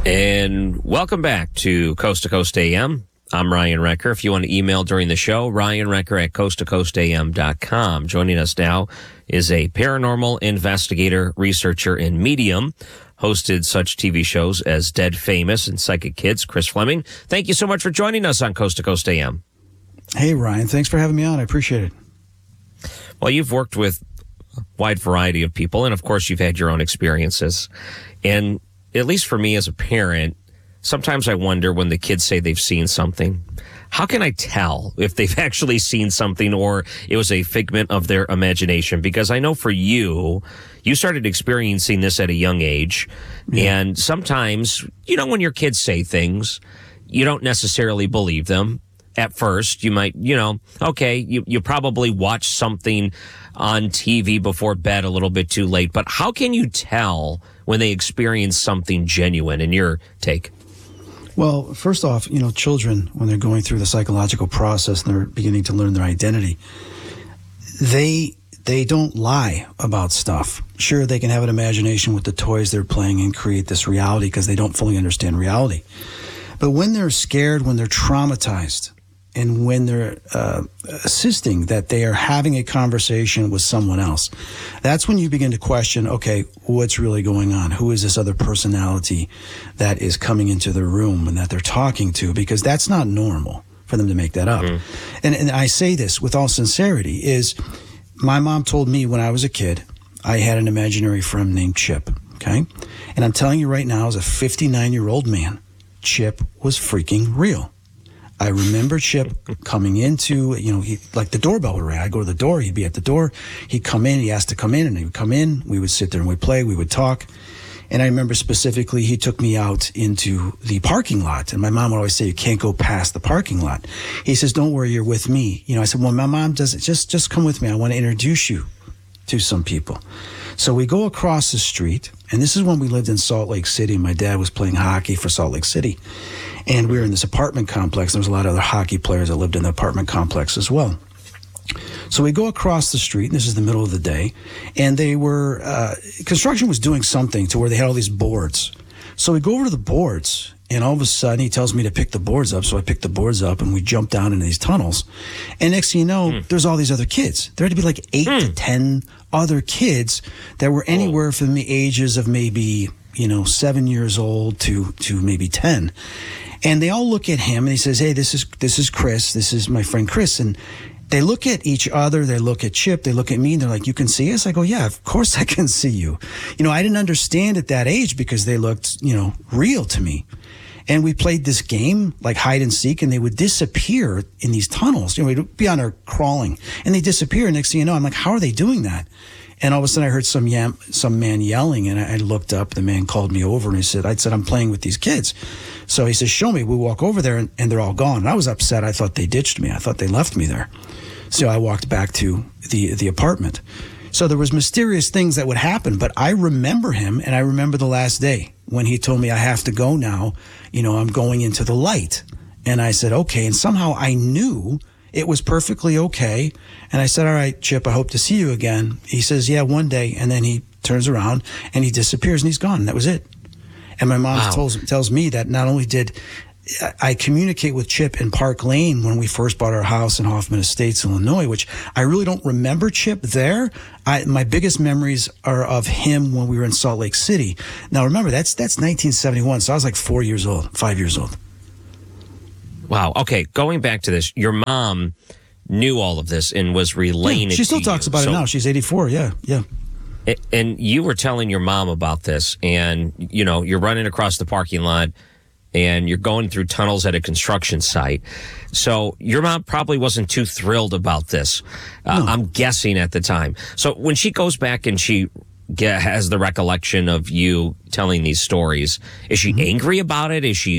And welcome back to Coast to Coast AM. I'm Ryan Recker. If you want to email during the show, ryanrecker@coasttocoastam.com. Joining us now is a paranormal investigator, researcher, and medium. Hosted such TV shows as Dead Famous and Psychic Kids, Chris Fleming. Thank you so much for joining us on Coast to Coast AM. Hey, Ryan. Thanks for having me on. I appreciate it. Well, you've worked with a wide variety of people, and of course, you've had your own experiences. And at least for me as a parent, sometimes I wonder when the kids say they've seen something, how can I tell if they've actually seen something or it was a figment of their imagination? Because I know for you, you started experiencing this at a young age. Yeah. And sometimes, when your kids say things, you don't necessarily believe them. At first, you might, okay, you probably watched something on TV before bed a little bit too late. But how can you tell when they experience something genuine, in your take? Well, first off, children, when they're going through the psychological process and they're beginning to learn their identity, they don't lie about stuff. Sure, they can have an imagination with the toys they're playing and create this reality because they don't fully understand reality. But when they're scared, when they're traumatized, and when they're assisting that they are having a conversation with someone else, that's when you begin to question, okay, what's really going on? Who is this other personality that is coming into the room and that they're talking to? Because that's not normal for them to make that up. Mm-hmm. And I say this with all sincerity, is my mom told me when I was a kid, I had an imaginary friend named Chip, okay? And I'm telling you right now, as a 59-year-old man, Chip was freaking real. I remember Chip coming into, like the doorbell would ring. I'd go to the door. He'd be at the door. He'd come in. He asked to come in, and he would come in. We would sit there and we'd play. We would talk. And I remember specifically he took me out into the parking lot. And my mom would always say, you can't go past the parking lot. He says, don't worry, you're with me. I said, well, my mom doesn't. Just come with me. I want to introduce you to some people. So we go across the street, and this is when we lived in Salt Lake City. My dad was playing hockey for Salt Lake City. And we were in this apartment complex. There was a lot of other hockey players that lived in the apartment complex as well. So we go across the street, and this is the middle of the day, and they were, construction was doing something to where they had all these boards. So we go over to the boards, and all of a sudden he tells me to pick the boards up. So I pick the boards up, and we jump down into these tunnels. And next thing you know, there's all these other kids. There had to be like 8 to 10 other kids that were anywhere from the ages of maybe, 7 years old to maybe 10. And they all look at him, and he says, hey, this is Chris. This is my friend Chris. And they look at each other. They look at Chip. They look at me, and they're like, you can see us? I go, yeah, of course I can see you. I didn't understand at that age because they looked, real to me. And we played this game like hide and seek, and they would disappear in these tunnels. We'd be on our crawling, and they disappear. And next thing you know, I'm like, how are they doing that? And all of a sudden I heard some man yelling, and I looked up. The man called me over, and I said, I'm playing with these kids. So he says, show me. We walk over there, and they're all gone. And I was upset. I thought they ditched me. I thought they left me there. So I walked back to the apartment. So there was mysterious things that would happen, but I remember him, and I remember the last day when he told me I have to go now. I'm going into the light. And I said, okay. And somehow I knew it was perfectly okay. And I said, all right, Chip, I hope to see you again. He says, yeah, one day. And then he turns around and he disappears and he's gone. And that was it. And my mom tells me that not only did I communicate with Chip in Park Lane when we first bought our house in Hoffman Estates, Illinois, which I really don't remember Chip there. My biggest memories are of him when we were in Salt Lake City. Now, remember, that's 1971. So I was like 5 years old. Wow. Okay. Going back to this, your mom knew all of this and was relaying it to you. She still talks about it now. She's 84. Yeah. And you were telling your mom about this, and, you're running across the parking lot and you're going through tunnels at a construction site. So your mom probably wasn't too thrilled about this. No. I'm guessing at the time. So when she goes back and she has the recollection of you telling these stories, is she angry about it? Is she